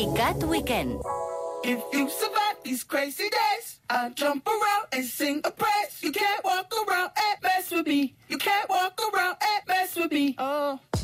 ICAT Weekend. If you survive these crazy days, I'll jump around and sing a praise. You can't walk around and mess with me. You can't walk around and mess with me. Oh.